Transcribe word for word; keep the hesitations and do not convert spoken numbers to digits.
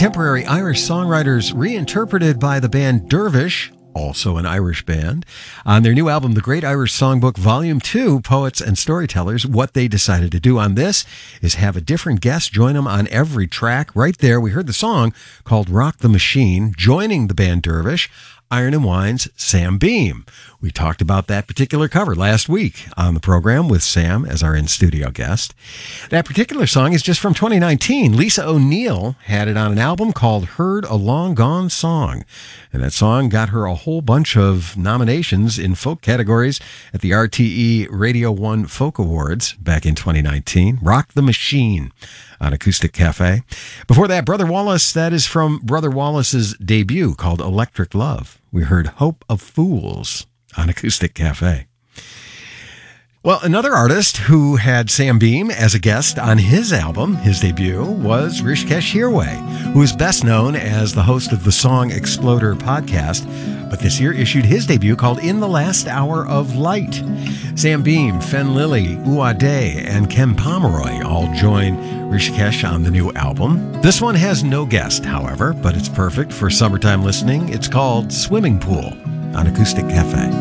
contemporary Irish songwriters reinterpreted by the band Dervish, also an Irish band, on their new album, The Great Irish Songbook, Volume two, Poets and Storytellers. What they decided to do on this is have a different guest join them on every track. Right there, we heard the song called Rock the Machine, joining the band Dervish, Iron and Wine's Sam Beam. We talked about that particular cover last week on the program with Sam as our in-studio guest. That particular song is just from twenty nineteen. Lisa O'Neill had it on an album called Heard a Long Gone Song. And that song got her a whole bunch of nominations in folk categories at the R T E Radio one Folk Awards back in twenty nineteen. Rock the Machine on Acoustic Cafe. Before that, Brother Wallace, that is from Brother Wallace's debut called Electric Love. We heard Hope of Fools on Acoustic Cafe. Well, another artist who had Sam Beam as a guest on his album, his debut, was Hrishikesh Hirway, who is best known as the host of the Song Exploder podcast, but this year issued his debut called In the Last Hour of Light. Sam Beam, Fen Lilly, Uade, and Ken Pomeroy all join Hrishikesh on the new album. This one has no guest, however, but it's perfect for summertime listening. It's called Swimming Pool on Acoustic Cafe.